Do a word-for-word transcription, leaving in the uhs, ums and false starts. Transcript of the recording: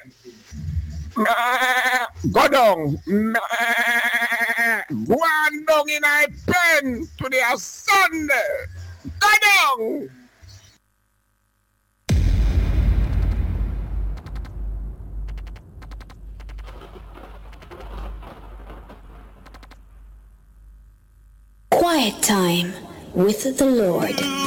Go down. Go on down in a pen to the Sunday. Go down. Quiet time with the Lord.